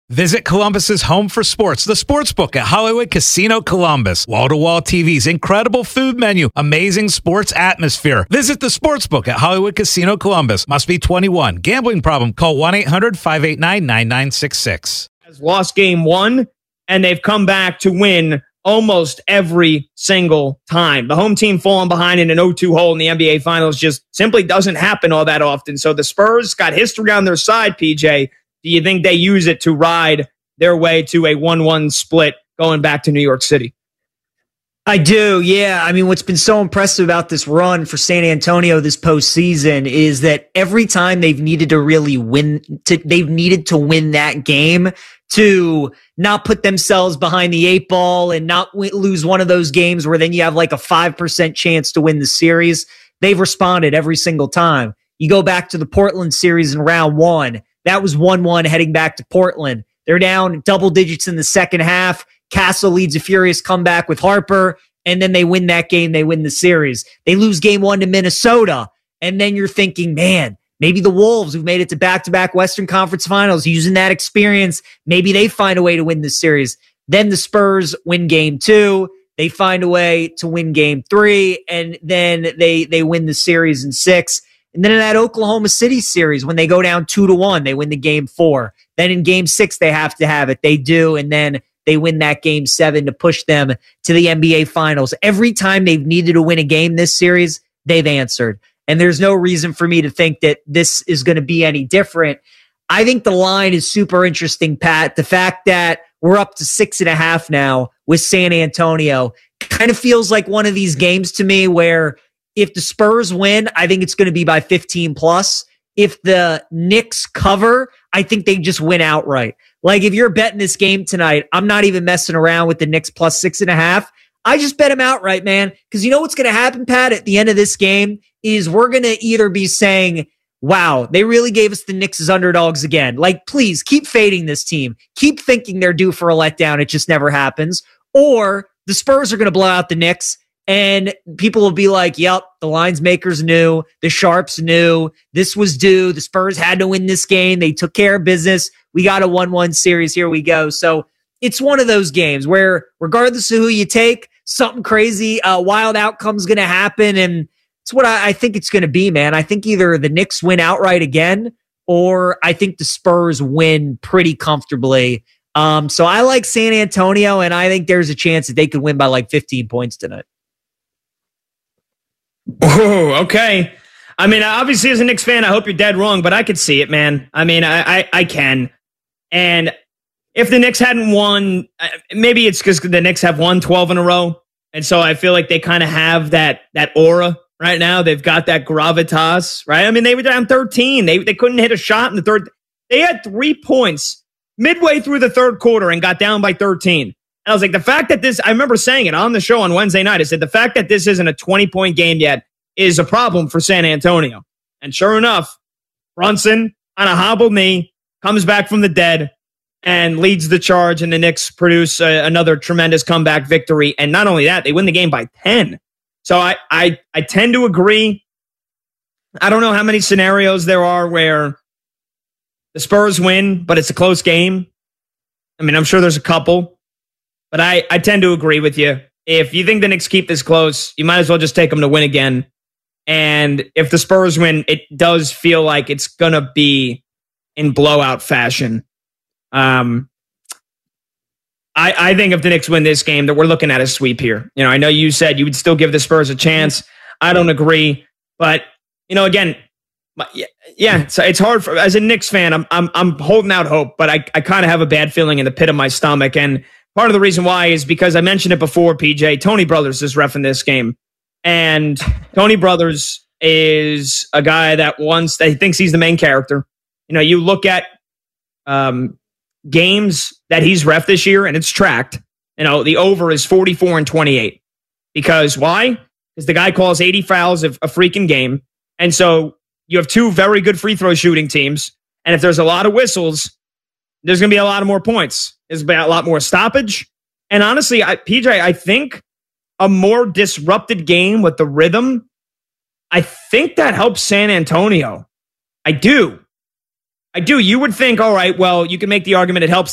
Visit Columbus's home for sports, the Sportsbook at Hollywood Casino Columbus. Wall-to-wall TVs, incredible food menu, amazing sports atmosphere. Visit the Sportsbook at Hollywood Casino Columbus. Must be 21. Gambling problem? Call 1-800-589-9966. Has lost game one, and they've come back to win almost every single time. The home team falling behind in an 0-2 hole in the NBA Finals just simply doesn't happen all that often. So the Spurs got history on their side, PJ. Do you think they use it to ride their way to a 1-1 split going back to New York City? I do, yeah. I mean, what's been so impressive about this run for San Antonio this postseason is that every time they've needed to really win, they've needed to win that game to not put themselves behind the eight ball and not lose one of those games where then you have like a 5% chance to win the series. They've responded every single time. You go back to the Portland series in round one. That was 1-1 heading back to Portland. They're down double digits in the second half. Castle leads a furious comeback with Harper, and then they win that game. They win the series. They lose game one to Minnesota, and then you're thinking, man, maybe the Wolves, who've made it to back-to-back Western Conference Finals, using that experience, maybe they find a way to win the series. Then the Spurs win game two. They find a way to win game three, and then they win the series in six. And then in that Oklahoma City series, when they go down 2-1, they win the game four. Then in game six, they have to have it. They do. And then they win that game seven to push them to the NBA Finals. Every time they've needed to win a game this series, they've answered. And there's no reason for me to think that this is going to be any different. I think the line is super interesting, Pat. The fact that we're up to 6.5 now with San Antonio kind of feels like one of these games to me where if the Spurs win, I think it's going to be by 15 plus. If the Knicks cover, I think they just win outright. Like if you're betting this game tonight, I'm not even messing around with the Knicks plus 6.5. I just bet them outright, man. Because you know what's going to happen, Pat, at the end of this game is we're going to either be saying, wow, they really gave us the Knicks as underdogs again. Like, please keep fading this team. Keep thinking they're due for a letdown. It just never happens. Or the Spurs are going to blow out the Knicks. And people will be like, yep, the lines makers knew, the sharps knew, this was due. The Spurs had to win this game. They took care of business. We got a 1-1 series. Here we go. So it's one of those games where regardless of who you take, something crazy, wild outcome's going to happen. And it's what I think it's going to be, man. I think either the Knicks win outright again, or I think the Spurs win pretty comfortably. So I like San Antonio, and I think there's a chance that they could win by like 15 points tonight. Oh, okay. I mean, obviously, as a Knicks fan, I hope you're dead wrong, but I could see it, man. I mean, I can. And if the Knicks hadn't won, maybe it's because the Knicks have won 12 in a row. And so I feel like they kind of have that aura right now. They've got that gravitas, right? I mean, they were down 13. They couldn't hit a shot in the third. They had 3 points midway through the third quarter and got down by 13. And I was like, the fact that this, I remember saying it on the show on Wednesday night, I said, the fact that this isn't a 20-point game yet is a problem for San Antonio. And sure enough, Brunson on a hobbled knee comes back from the dead and leads the charge, and the Knicks produce another tremendous comeback victory. And not only that, they win the game by 10. So I tend to agree. I don't know how many scenarios there are where the Spurs win, but it's a close game. I mean, I'm sure there's a couple. But I tend to agree with you. If you think the Knicks keep this close, you might as well just take them to win again. And if the Spurs win, it does feel like it's going to be in blowout fashion. I think if the Knicks win this game, that we're looking at a sweep here. You know, I know you said you would still give the Spurs a chance. I don't agree. But, you know, again, yeah, so it's hard for, as a Knicks fan, I'm holding out hope, but I kind of have a bad feeling in the pit of my stomach. And part of the reason why is because I mentioned it before, PJ. Tony Brothers is reffing this game. And Tony Brothers is a guy that he thinks he's the main character. You know, you look at games that he's ref this year, and it's tracked. You know, the over is 44-28. Because why? Because the guy calls 80 fouls of a freaking game. And so you have two very good free throw shooting teams. And if there's a lot of whistles, there's going to be a lot of more points. There's going to be a lot more stoppage. And honestly, PJ, I think a more disrupted game with the rhythm, I think that helps San Antonio. I do. You would think, all right, well, you can make the argument it helps